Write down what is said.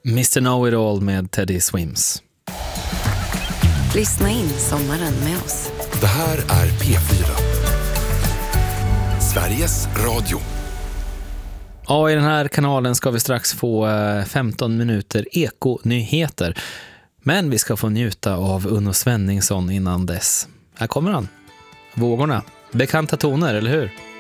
Mr. Know-It-All med Teddy Swims. Lyssna in sommaren med oss. Det här är P4. Sveriges Radio. Ja, i den här kanalen ska vi strax få 15 minuter ekonyheter. Men vi ska få njuta av Uno Svenningsson innan dess. Här kommer han. Vågorna. Bekanta toner, eller hur?